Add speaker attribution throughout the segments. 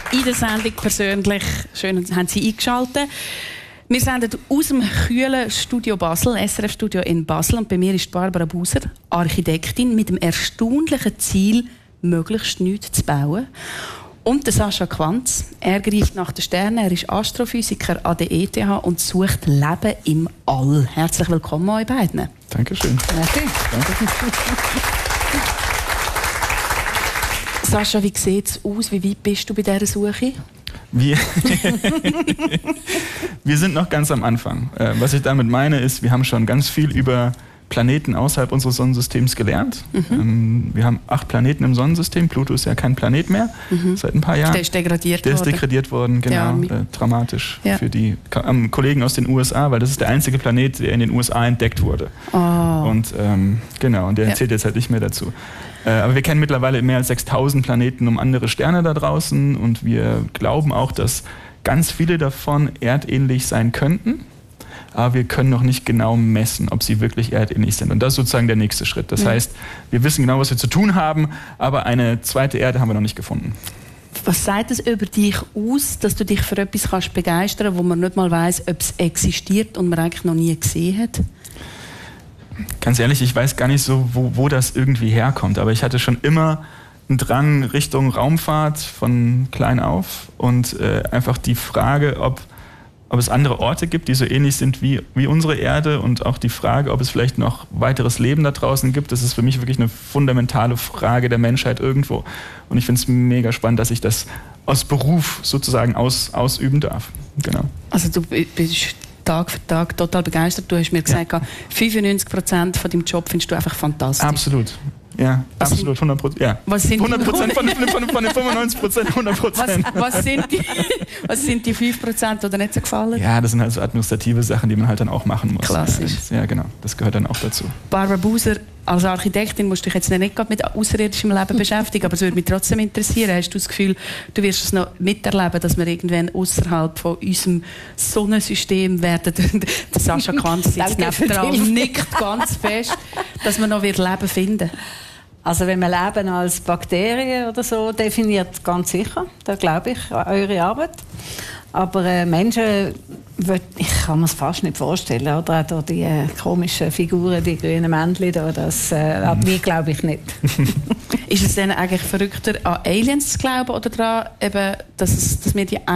Speaker 1: in der Sendung persönlich. Schön, haben Sie eingeschaltet. Wir senden aus dem kühlen Studio Basel, SRF-Studio in Basel. Und bei mir ist Barbara Buser, Architektin, mit dem erstaunlichen Ziel, möglichst nichts zu bauen. Und der Sascha Quanz, er greift nach den Sternen, er ist Astrophysiker an der ETH und sucht Leben im All. Herzlich willkommen euch beiden.
Speaker 2: Dankeschön.
Speaker 1: Merci.
Speaker 2: Danke.
Speaker 1: Sascha, wie sieht es aus? Wie weit bist du bei dieser Suche?
Speaker 2: Wir sind noch ganz am Anfang. Was ich damit meine, ist, wir haben schon ganz viel über Planeten außerhalb unseres Sonnensystems gelernt. Wir haben 8 Planeten im Sonnensystem. Pluto ist ja kein Planet mehr seit ein paar Jahren.
Speaker 1: Der ist degradiert worden.
Speaker 2: Der ist degradiert worden, genau. Ja, dramatisch für die Kollegen aus den USA, weil das ist der einzige Planet, der in den USA entdeckt wurde.
Speaker 1: Oh.
Speaker 2: Und genau, und der zählt jetzt halt nicht mehr dazu. Aber wir kennen mittlerweile mehr als 6000 Planeten um andere Sterne da draußen und wir glauben auch, dass ganz viele davon erdähnlich sein könnten. Aber wir können noch nicht genau messen, ob sie wirklich erdähnlich sind. Und das ist sozusagen der nächste Schritt. Das heißt, wir wissen genau, was wir zu tun haben, aber eine zweite Erde haben wir noch nicht gefunden.
Speaker 1: Was sagt es über dich aus, dass du dich für etwas kannst begeistern kannst, wo man nicht mal weiss, ob es existiert und man eigentlich noch nie gesehen hat?
Speaker 2: Ganz ehrlich, ich weiß gar nicht so, wo das irgendwie herkommt. Aber ich hatte schon immer einen Drang Richtung Raumfahrt von klein auf. Und einfach die Frage, ob es andere Orte gibt, die so ähnlich sind wie unsere Erde und auch die Frage, ob es vielleicht noch weiteres Leben da draußen gibt, das ist für mich wirklich eine fundamentale Frage der Menschheit irgendwo. Und ich finde es mega spannend, dass ich das aus Beruf sozusagen ausüben darf. Genau.
Speaker 1: Also du bist Tag für Tag total begeistert. Du hast mir gesagt, 95% von deinem Job findest du einfach fantastisch.
Speaker 2: Absolut. Ja, absolut, 100%. Ja.
Speaker 1: Was sind
Speaker 2: 100% von den 95%, 100%.
Speaker 1: Was sind die 5%, die dir nicht so gefallen?
Speaker 2: Ja, das sind halt so administrative Sachen, die man halt dann auch machen muss.
Speaker 1: Klassisch.
Speaker 2: Ja, genau. Das gehört dann auch dazu.
Speaker 1: Barbara Buser, als Architektin musst du dich jetzt nicht gerade mit außerirdischem Leben beschäftigen, aber es würde mich trotzdem interessieren. Hast du das Gefühl, du wirst es noch miterleben, dass wir irgendwann außerhalb von unserem Sonnensystem werden? Der Sascha Quanz sitzt nebendran und nickt ganz fest, dass wir noch Leben finden.
Speaker 3: Also wenn man Leben als Bakterien oder so definiert, ganz sicher, da glaube ich an eure Arbeit. Aber Menschen, ich kann mir es fast nicht vorstellen, oder auch die komischen Figuren, die grünen Männchen da, das an die glaube ich nicht.
Speaker 1: Ist es denn eigentlich verrückter, an Aliens zu glauben oder daran, eben, dass wir die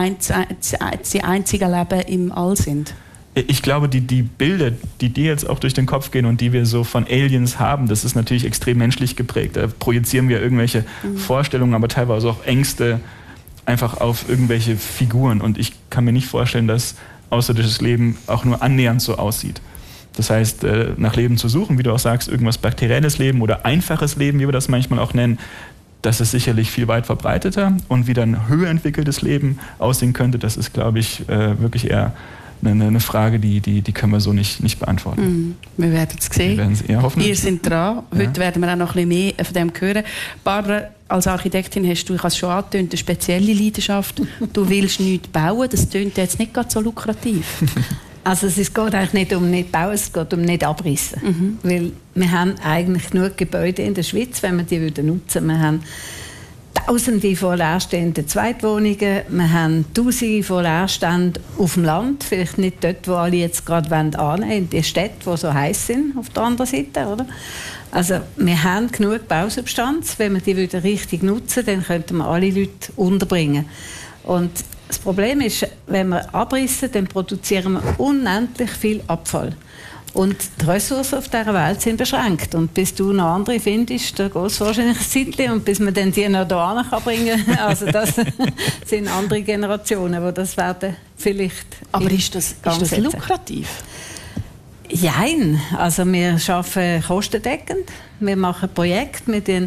Speaker 1: einzigen Leben im All sind?
Speaker 2: Ich glaube, die Bilder, die dir jetzt auch durch den Kopf gehen und die wir so von Aliens haben, das ist natürlich extrem menschlich geprägt. Da projizieren wir irgendwelche Vorstellungen, aber teilweise auch Ängste einfach auf irgendwelche Figuren. Und ich kann mir nicht vorstellen, dass außerirdisches Leben auch nur annähernd so aussieht. Das heißt, nach Leben zu suchen, wie du auch sagst, irgendwas bakterielles Leben oder einfaches Leben, wie wir das manchmal auch nennen, das ist sicherlich viel weit verbreiteter. Und wie dann höher entwickeltes Leben aussehen könnte, das ist, glaube ich, wirklich eher eine Frage, die können wir so nicht beantworten.
Speaker 1: Wir werden es sehen.
Speaker 2: Wir werden es eher hoffentlich.
Speaker 1: Ihr seid dran. Heute werden wir auch noch ein bisschen mehr von dem hören. Barbara, als Architektin hast du, ich habe es schon angetönt, eine spezielle Leidenschaft. Du willst nichts bauen. Das tönt jetzt nicht gerade so lukrativ.
Speaker 3: Also es geht eigentlich nicht um nicht bauen, es geht um nicht abreißen. Weil wir haben eigentlich genug Gebäude in der Schweiz, wenn wir die nutzen würden. Wir haben Tausende von leerstehenden Zweitwohnungen, wir haben Tausende von Leerständen auf dem Land, vielleicht nicht dort, wo alle jetzt gerade annehmen wollen, in die Städte, die so heiß sind, auf der anderen Seite, oder? Also wir haben genug Bausubstanz, wenn wir die wieder richtig nutzen, dann könnten wir alle Leute unterbringen. Und das Problem ist, wenn wir abrissen, dann produzieren wir unendlich viel Abfall. Und die Ressourcen auf dieser Welt sind beschränkt. Und bis du noch andere findest, da geht es wahrscheinlich ein Zeitchen. Und bis man dann die noch hierhin bringen kann, also das sind andere Generationen, die das werden vielleicht.
Speaker 1: Aber ist das lukrativ?
Speaker 3: Nein, also wir arbeiten kostendeckend. Wir machen Projekte mit den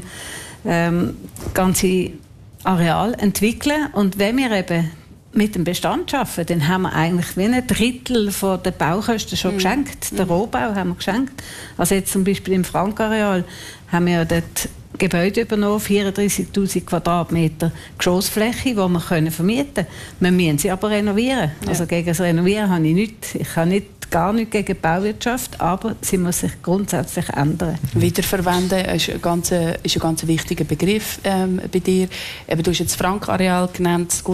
Speaker 3: ganzen Areal entwickeln. Und wenn wir eben mit dem Bestand arbeiten, dann haben wir eigentlich wie ein Drittel von der Baukosten schon geschenkt. Den Rohbau haben wir geschenkt. Also jetzt zum Beispiel im Frankareal haben wir dort Gebäude übernommen, 34'000 Quadratmeter Geschossfläche, die wir vermieten können. Wir müssen sie aber renovieren. Also gegen das Renovieren habe ich nichts. Ich habe gar nichts gegen die Bauwirtschaft, aber sie muss sich grundsätzlich ändern.
Speaker 1: Wiederverwenden ist ein ganz wichtiger Begriff bei dir. Du hast jetzt das Frankareal genannt.